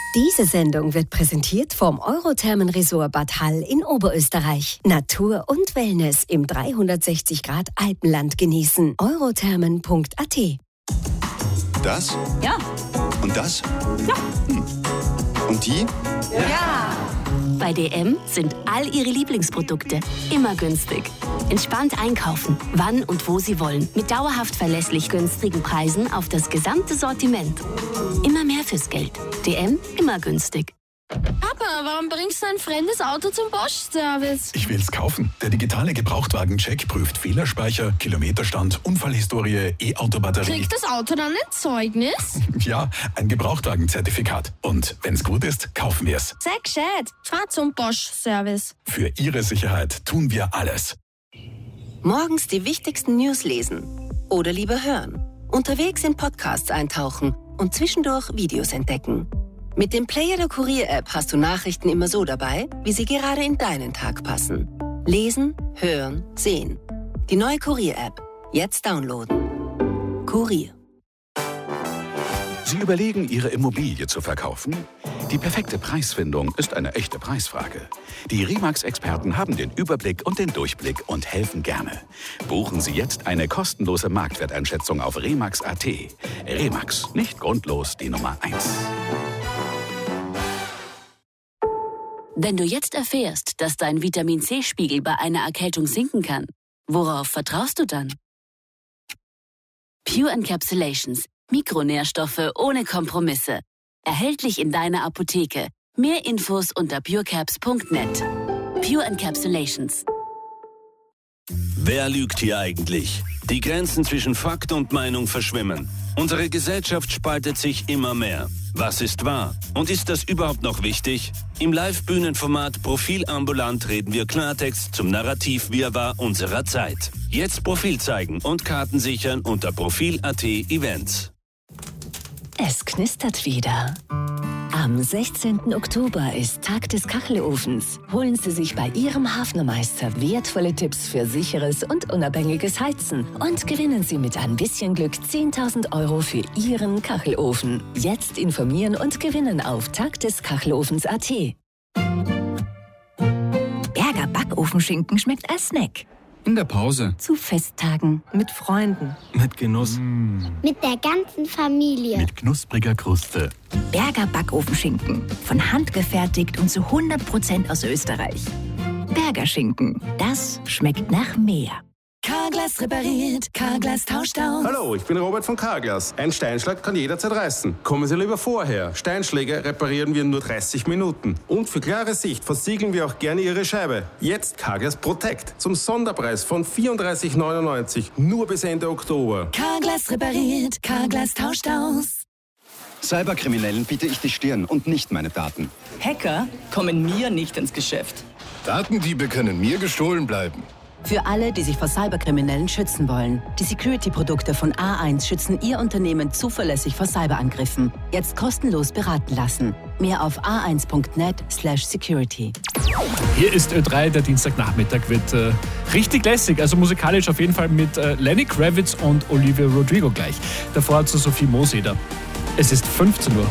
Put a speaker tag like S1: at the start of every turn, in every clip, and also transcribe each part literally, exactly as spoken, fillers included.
S1: Diese Sendung wird präsentiert vom Eurothermen-Resort Bad Hall in Oberösterreich. Natur und Wellness im dreihundertsechzig Grad Alpenland genießen. eurothermen punkt a t.
S2: Das?
S3: Ja.
S2: Und das?
S3: Ja.
S2: Hm. Und die?
S3: Ja.
S4: Bei D M sind all Ihre Lieblingsprodukte immer günstig. Entspannt einkaufen, wann und wo Sie wollen. Mit dauerhaft verlässlich günstigen Preisen auf das gesamte Sortiment. Immer mehr fürs Geld. D M, immer günstig.
S5: Papa, warum bringst du ein fremdes Auto zum Bosch-Service?
S6: Ich will's kaufen. Der digitale Gebrauchtwagen-Check prüft Fehlerspeicher, Kilometerstand, Unfallhistorie, E-Auto-Batterie.
S5: Kriegt das Auto dann ein Zeugnis?
S6: Ja, ein Gebrauchtwagen-Zertifikat. Und wenn's gut ist, kaufen wir's.
S5: Sei gescheit. Fahr zum Bosch-Service.
S6: Für Ihre Sicherheit tun wir alles.
S1: Morgens die wichtigsten News lesen. Oder lieber hören. Unterwegs in Podcasts eintauchen und zwischendurch Videos entdecken. Mit dem Player der Kurier-App hast du Nachrichten immer so dabei, wie sie gerade in deinen Tag passen. Lesen, hören, sehen. Die neue Kurier-App. Jetzt downloaden. Kurier.
S7: Sie überlegen, Ihre Immobilie zu verkaufen? Die perfekte Preisfindung ist eine echte Preisfrage. Die Remax-Experten haben den Überblick und den Durchblick und helfen gerne. Buchen Sie jetzt eine kostenlose Marktwerteinschätzung auf remax punkt a t. Remax, nicht grundlos die Nummer eins.
S4: Wenn du jetzt erfährst, dass dein Vitamin-C-Spiegel bei einer Erkältung sinken kann, worauf vertraust du dann? Pure Encapsulations. Mikronährstoffe ohne Kompromisse. Erhältlich in deiner Apotheke. Mehr Infos unter purecaps punkt net. Pure Encapsulations.
S8: Wer lügt hier eigentlich? Die Grenzen zwischen Fakt und Meinung verschwimmen. Unsere Gesellschaft spaltet sich immer mehr. Was ist wahr? Und ist das überhaupt noch wichtig? Im Live-Bühnenformat Profil ambulant reden wir Klartext zum Narrativ-Wirrwarr unserer Zeit. Jetzt Profil zeigen und Karten sichern unter profil punkt a t Events.
S9: Es knistert wieder. Am sechzehnten Oktober ist Tag des Kachelofens. Holen Sie sich bei Ihrem Hafnermeister wertvolle Tipps für sicheres und unabhängiges Heizen und gewinnen Sie mit ein bisschen Glück zehntausend Euro für Ihren Kachelofen. Jetzt informieren und gewinnen auf tag des kachelofens punkt a t.
S10: Berger Backofenschinken schmeckt als Snack.
S11: In der Pause.
S10: Zu Festtagen.
S12: Mit Freunden.
S11: Mit Genuss.
S13: Mm. Mit der ganzen Familie.
S11: Mit knuspriger Kruste.
S10: Berger Backofenschinken. Von Hand gefertigt und zu hundert Prozent aus Österreich. Berger Schinken. Das schmeckt nach mehr.
S14: Carglass repariert, Carglass tauscht aus.
S15: Hallo, ich bin Robert von Carglass. Ein Steinschlag kann jederzeit reißen. Kommen Sie lieber vorher. Steinschläge reparieren wir in nur dreißig Minuten. Und für klare Sicht versiegeln wir auch gerne Ihre Scheibe. Jetzt Carglass Protect. Zum Sonderpreis von vierunddreißig neunundneunzig. Nur bis Ende Oktober.
S14: Carglass repariert, Carglass tauscht aus.
S16: Cyberkriminellen biete ich die Stirn und nicht meine Daten.
S17: Hacker kommen mir nicht ins Geschäft.
S18: Datendiebe können mir gestohlen bleiben.
S19: Für alle, die sich vor Cyberkriminellen schützen wollen. Die Security-Produkte von A eins schützen Ihr Unternehmen zuverlässig vor Cyberangriffen. Jetzt kostenlos beraten lassen. Mehr auf a eins punkt net slash security.
S20: Hier ist Ö drei, der Dienstagnachmittag wird äh, richtig lässig. Also musikalisch auf jeden Fall mit äh, Lenny Kravitz und Olivia Rodrigo gleich. Davor zu Sophie Moseder. Es ist fünfzehn Uhr.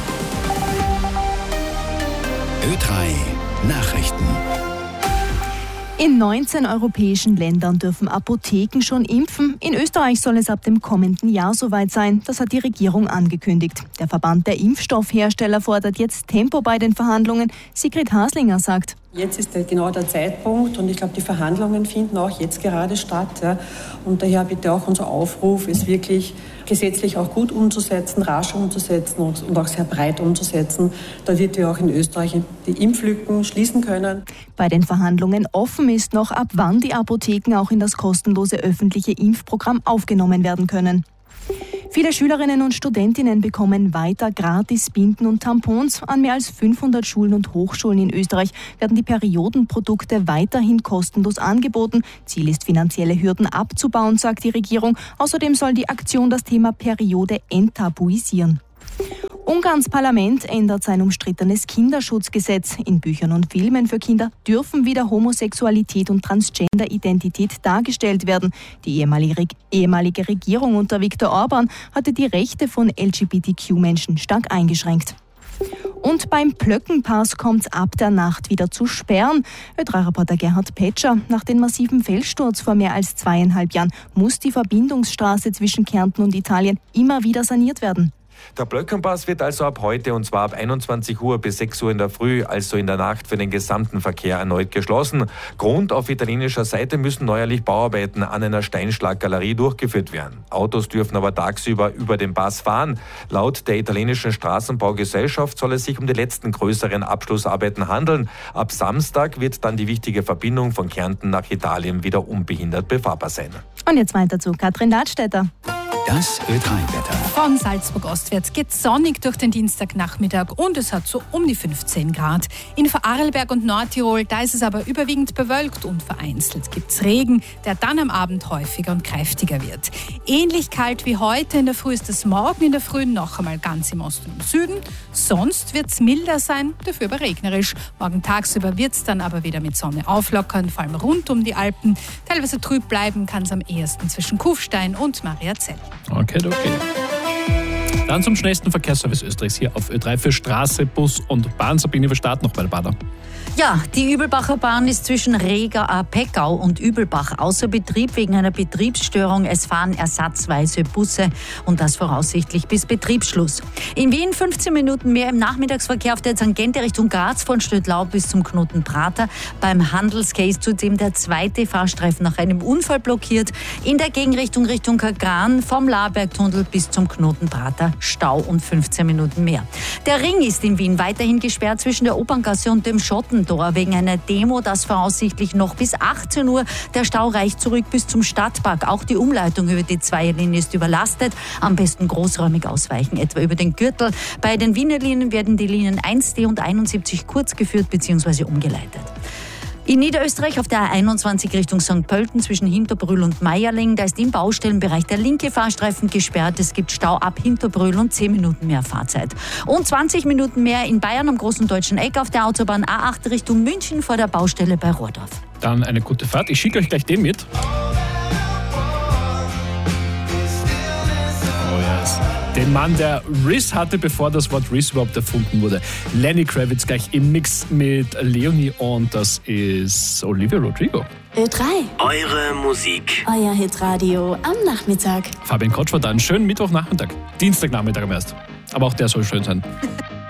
S7: Ö drei Nachrichten.
S21: In neunzehn europäischen Ländern dürfen Apotheken schon impfen. In Österreich soll es ab dem kommenden Jahr soweit sein. Das hat die Regierung angekündigt. Der Verband der Impfstoffhersteller fordert jetzt Tempo bei den Verhandlungen. Sigrid Haslinger sagt:
S22: Jetzt ist der, genau der Zeitpunkt und ich glaube, die Verhandlungen finden auch jetzt gerade statt. Ja. Und daher bitte auch unser Aufruf, es wirklich gesetzlich auch gut umzusetzen, rasch umzusetzen und, und auch sehr breit umzusetzen, damit wir auch in Österreich die Impflücken schließen können.
S21: Bei den Verhandlungen offen ist noch, ab wann die Apotheken auch in das kostenlose öffentliche Impfprogramm aufgenommen werden können. Viele Schülerinnen und Studentinnen bekommen weiter gratis Binden und Tampons. An mehr als fünfhundert Schulen und Hochschulen in Österreich werden die Periodenprodukte weiterhin kostenlos angeboten. Ziel ist, finanzielle Hürden abzubauen, sagt die Regierung. Außerdem soll die Aktion das Thema Periode enttabuisieren. Ungarns Parlament ändert sein umstrittenes Kinderschutzgesetz. In Büchern und Filmen für Kinder dürfen wieder Homosexualität und Transgender-Identität dargestellt werden. Die ehemalige, ehemalige Regierung unter Viktor Orban hatte die Rechte von L G B T Q-Menschen stark eingeschränkt. Und beim Plöckenpass kommt es ab der Nacht wieder zu Sperren. Ö drei Reporter Gerhard Petscher. Nach dem massiven Felssturz vor mehr als zweieinhalb Jahren muss die Verbindungsstraße zwischen Kärnten und Italien immer wieder saniert werden.
S3: Der Plöckenpass wird also ab heute, und zwar ab einundzwanzig Uhr bis sechs Uhr in der Früh, also in der Nacht, für den gesamten Verkehr erneut geschlossen. Grund: auf italienischer Seite müssen neuerlich Bauarbeiten an einer Steinschlaggalerie durchgeführt werden. Autos dürfen aber tagsüber über den Pass fahren. Laut der italienischen Straßenbaugesellschaft soll es sich um die letzten größeren Abschlussarbeiten handeln. Ab Samstag wird dann die wichtige Verbindung von Kärnten nach Italien wieder unbehindert befahrbar sein.
S21: Und jetzt weiter zu Katrin Ladstätter.
S7: Das Ö drei Wetter.
S12: Von Salzburg ostwärts geht sonnig durch den Dienstagnachmittag und es hat so um die fünfzehn Grad. In Vorarlberg und Nordtirol, da ist es aber überwiegend bewölkt und vereinzelt gibt es Regen, der dann am Abend häufiger und kräftiger wird. Ähnlich kalt wie heute in der Früh ist es morgen in der Früh noch einmal ganz im Osten und Süden. Sonst wird es milder sein, dafür aber regnerisch. Morgen tagsüber wird es dann aber wieder mit Sonne auflockern, vor allem rund um die Alpen. Teilweise trüb bleiben kann es am ehesten zwischen Kufstein und Mariazell.
S20: Okay, okay. Dann zum schnellsten Verkehrsservice Österreichs hier auf Ö drei für Straße, Bus und Bahn. Sabine, wir starten noch bei der Bader.
S23: Ja, die Übelbacher Bahn ist zwischen Reger, Peckau und Übelbach außer Betrieb wegen einer Betriebsstörung. Es fahren ersatzweise Busse und das voraussichtlich bis Betriebsschluss. In Wien fünfzehn Minuten mehr im Nachmittagsverkehr auf der Tangente Richtung Graz von Stödlau bis zum Knoten Prater. Beim Handelscase zudem der zweite Fahrstreifen nach einem Unfall blockiert. In der Gegenrichtung Richtung Kagran vom Labergtunnel bis zum Knoten Prater Stau und fünfzehn Minuten mehr. Der Ring ist in Wien weiterhin gesperrt zwischen der Operngasse und dem Schottentor wegen einer Demo, das voraussichtlich noch bis achtzehn Uhr. Der Stau reicht zurück bis zum Stadtpark. Auch die Umleitung über die Zweierlinie ist überlastet. Am besten großräumig ausweichen, etwa über den Gürtel. Bei den Wiener Linien werden die Linien eins D und einundsiebzig kurz geführt bzw. umgeleitet. In Niederösterreich auf der A einundzwanzig Richtung Sankt Pölten zwischen Hinterbrühl und Meierling, da ist im Baustellenbereich der linke Fahrstreifen gesperrt. Es gibt Stau ab Hinterbrühl und zehn Minuten mehr Fahrzeit. Und zwanzig Minuten mehr in Bayern am Großen Deutschen Eck auf der Autobahn A acht Richtung München vor der Baustelle bei Rohrdorf.
S20: Dann eine gute Fahrt. Ich schicke euch gleich den mit. Oh yes. Den Mann, der Riz hatte, bevor das Wort Riz überhaupt erfunden wurde. Lenny Kravitz gleich im Mix mit Leonie und das ist Olivia Rodrigo.
S4: Ö drei.
S8: Eure Musik.
S4: Euer Hitradio am Nachmittag.
S20: Fabian Kotsch war da. Einen schönen Mittwochnachmittag. Dienstagnachmittag am ersten. Aber auch der soll schön sein.